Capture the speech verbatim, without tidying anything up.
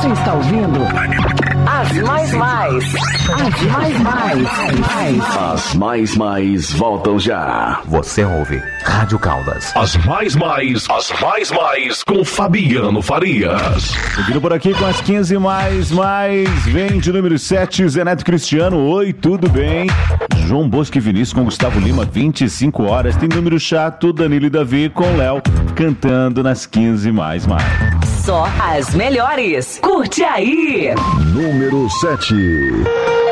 Você está ouvindo As Mais Mais. As Mais Mais. As Mais Mais voltam já. Você ouve Rádio Caldas. As Mais Mais, as Mais Mais com Fabiano Farias. Seguindo por aqui com as quinze mais mais. Vem de número sete, Zé Neto Cristiano. Oi, tudo bem? João Bosco e Vinícius com Gustavo Lima, vinte e cinco horas. Tem número chato, Danilo e Davi com Léo cantando nas quinze mais mais. Só as melhores. Curte aí. Número sete.